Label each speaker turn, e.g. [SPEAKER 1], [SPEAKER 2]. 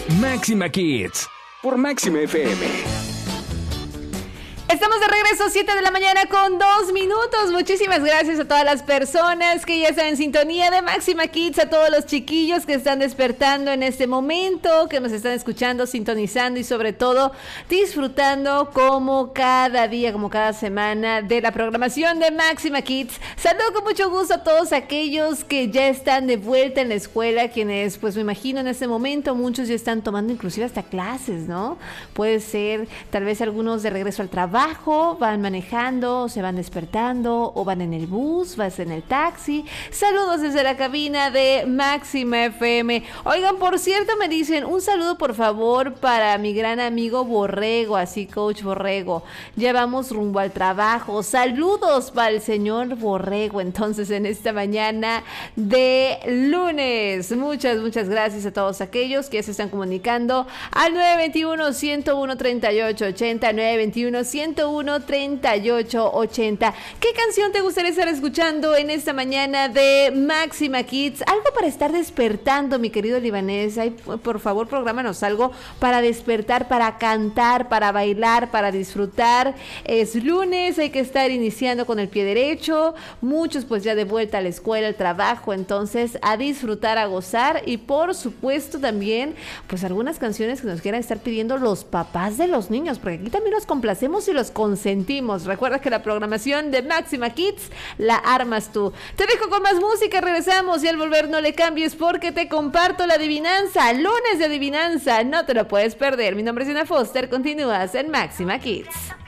[SPEAKER 1] Máxima Kids por Máxima FM.
[SPEAKER 2] Estamos de regreso, 7 de la mañana con 2 minutos. Muchísimas gracias a todas las personas que ya están en sintonía de Máxima Kids, a todos los chiquillos que están despertando en este momento, que nos están escuchando, sintonizando y sobre todo disfrutando como cada día, como cada semana de la programación de Máxima Kids. Saludo con mucho gusto a todos aquellos que ya están de vuelta en la escuela, quienes pues me imagino en este momento muchos ya están tomando inclusive hasta clases, ¿no? Puede ser tal vez algunos de regreso al trabajo, van manejando, se van despertando o van en el bus, vas en el taxi. Saludos desde la cabina de Máxima FM. Oigan, por cierto, me dicen un saludo por favor para mi gran amigo Borrego, así Coach Borrego. Ya vamos rumbo al trabajo. Saludos para el señor Borrego, entonces en esta mañana de lunes. Muchas gracias a todos aquellos que ya se están comunicando al 921-101-3880, 921-101-3880. ¿Qué canción te gustaría estar escuchando en esta mañana de Máxima Kids? Algo para estar despertando, mi querido libanés. Ay, por favor, prográmanos algo para despertar, para cantar, para bailar, para disfrutar. Es lunes, hay que estar iniciando con el pie derecho. Muchos pues ya de vuelta a la escuela, al trabajo. Entonces, a disfrutar, a gozar. Y por supuesto también, pues algunas canciones que nos quieran estar pidiendo los papás de los niños, porque aquí también los complacemos y los consentimos. Recuerda que la programación de Máxima Kids la armas tú. Te dejo con más música, regresamos y al volver no le cambies porque te comparto la adivinanza. Lunes de adivinanza, no te lo puedes perder. Mi nombre es Diana Foster, continúas en Máxima Kids.